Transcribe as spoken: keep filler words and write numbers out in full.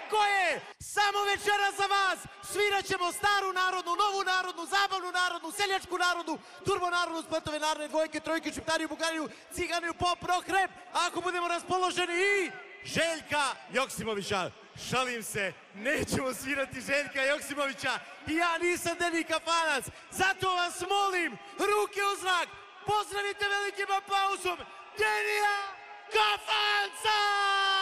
Tako je! Samo večera za vas svirat ćemo staru narodnu, novu narodnu, zabavnu narodnu, seljačku narodnu, turbo narodnu, spletove narodne, dvojke, trojke, šiptariju, bugariju, ciganiju, pop, rock, rap, ako budemo raspoloženi i Željka Joksimovića. Šalim se, nećemo svirati Željka Joksimovića i ja nisam Deni Kafanac, zato vas molim, ruke u zrak, pozdravite velikim aplauzom Denija Kafanca!